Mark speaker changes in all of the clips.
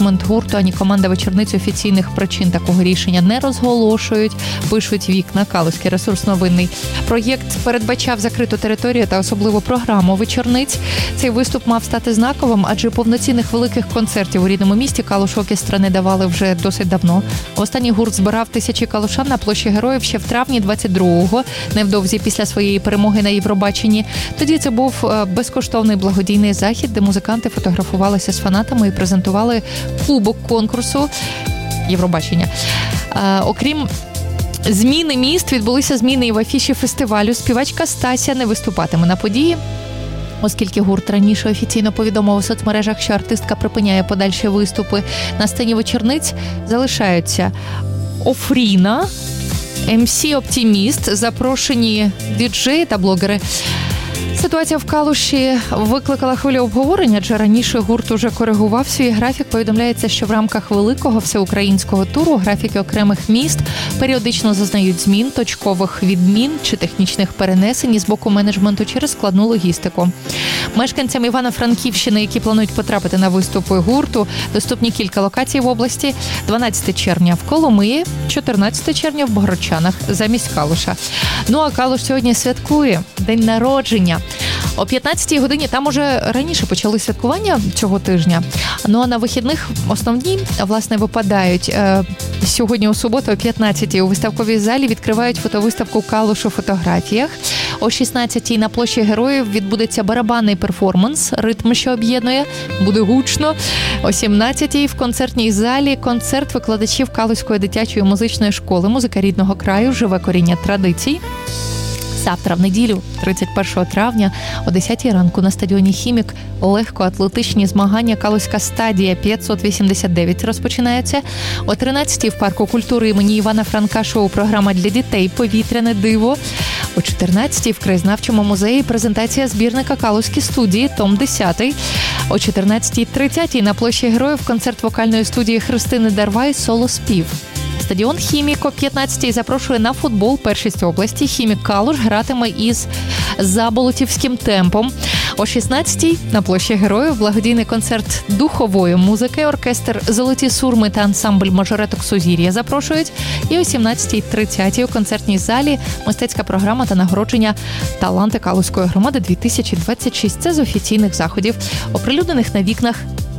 Speaker 1: менеджмент гурту, ані команда вечорниці офіційних причин такого рішення не розголошують, пишуть вікна. Калузький ресурс новинний. Проєкт передбачав закриту територію та особливу програму вечорниць. Цей виступ мав стати знаковим, адже повноцінних великих концертів у рідному місті Калуш оркестра не давали вже досить давно. Останній гурт збирав тисячі калушан на площі Героїв ще в травні 22-го, невдовзі після своєї перемоги на Євробаченні. Тоді це був безкоштовний благодійний захід, де музиканти фотографувалися з фанатами і презентували кубок конкурсу Євробачення. Окрім зміни міст, відбулися зміни і в афіші фестивалю. Співачка Стася не виступатиме на події, оскільки гурт раніше офіційно повідомив у соцмережах, що артистка припиняє подальші виступи. На сцені вечорниць залишаються Офріна, МС Оптиміст, запрошені діджеї та блогери. Ситуація в Калуші викликала хвилю обговорення, адже раніше гурт уже коригував свій графік. Повідомляється, що в рамках великого всеукраїнського туру графіки окремих міст періодично зазнають змін, точкових відмін чи технічних перенесень з боку менеджменту через складну логістику. Мешканцям Івано-Франківщини, які планують потрапити на виступи гурту, доступні кілька локацій в області. 12 червня в Коломиї, 14 червня в Богородчанах замість Калуша. Ну а Калуш сьогодні святкує день народження. О 15-й годині там уже раніше почали святкування цього тижня. Ну а на вихідних основні, власне, випадають. Сьогодні у суботу о 15-й у виставковій залі відкривають фотовиставку «Калуш у фотографіях». О 16-й на площі Героїв відбудеться барабанний перформанс «Ритм, що об'єднує». Буде гучно. О 17-й в концертній залі концерт викладачів Калузької дитячої музичної школи «Музика рідного краю. Живе коріння традицій». Завтра, в неділю, 31 травня, о 10 ранку на стадіоні «Хімік» легкоатлетичні змагання «Калузька стадія 589» розпочинаються. О 13 в парку культури імені Івана Франка шоу-програма для дітей «Повітряне диво». О 14 в краєзнавчому музеї презентація збірника «Калузькі студії», том 10. О 14:30 на площі Героїв концерт вокальної студії Христини Дарвай «Соло-спів». Стадіон «Хімік» о 15-й запрошує на футбол першість області. «Хімік» Калуш гратиме із Заболотівським темпом. О 16-й на площі Героїв благодійний концерт духової музики. Оркестр «Золоті сурми» та ансамбль мажореток «Сузір'я» запрошують. І о 17:30 у концертній залі мистецька програма та нагородження «Таланти Калузької громади 2026». Це з офіційних заходів, оприлюднених на вікнах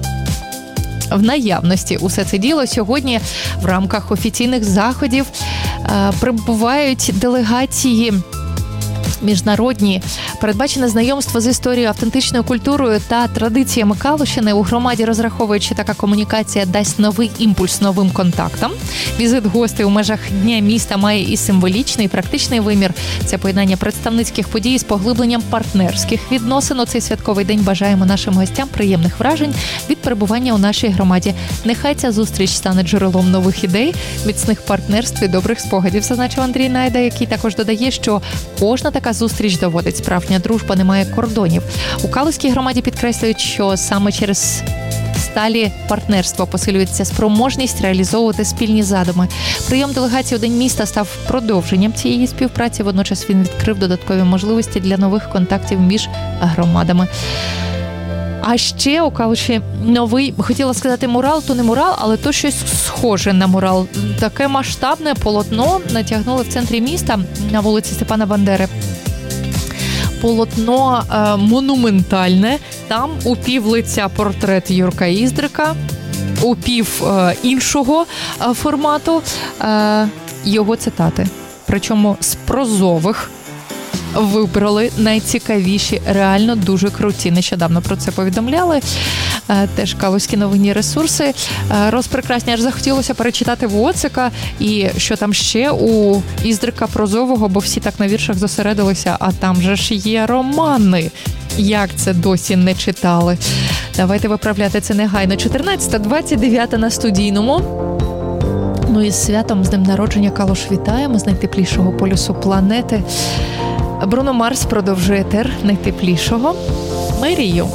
Speaker 1: в наявності. Усе це діло сьогодні в рамках офіційних заходів прибувають делегації міжнародні. Передбачене знайомство з історією, автентичною культурою та традиціями Калущини. У громаді розраховують, що така комунікація дасть новий імпульс новим контактам. Візит гостей у межах Дня міста має і символічний, і практичний вимір. Це поєднання представницьких подій з поглибленням партнерських відносин. У цей святковий день бажаємо нашим гостям приємних вражень від перебування у нашій громаді. Нехай ця зустріч стане джерелом нових ідей, міцних партнерств і добрих спогадів, зазначив Андрій Найда, який також додає, що кожна така зустріч доводить, справжня дружба не має кордонів. У Калузькій громаді підкреслюють, що саме через сталі партнерства посилюється спроможність реалізовувати спільні задуми. Прийом делегації у День міста став продовженням цієї співпраці. Водночас він відкрив додаткові можливості для нових контактів між громадами. А ще у Калуші новий, хотіла сказати мурал, то не мурал, але то щось схоже на мурал. Таке масштабне полотно натягнули в центрі міста на вулиці Степана Бандери. Полотно монументальне. Там у півлиця портрет Юрка Іздрика, у пів іншого формату його цитати. Причому з прозових вибрали найцікавіші, реально дуже круті. Нещодавно про це повідомляли теж калузькі новинні ресурси. Розпрекрасні, аж захотілося перечитати Воцика і що там ще у Іздрика прозового, бо всі так на віршах зосередилися, а там же ж є романи. Як це досі не читали? Давайте виправляти це негайно. 14:29 на Студійному. Ну і з святом, з днем народження Калуш вітаємо з найтеплішого полюсу планети. Бруно Марс продовжує етер найтеплішого. Мрію.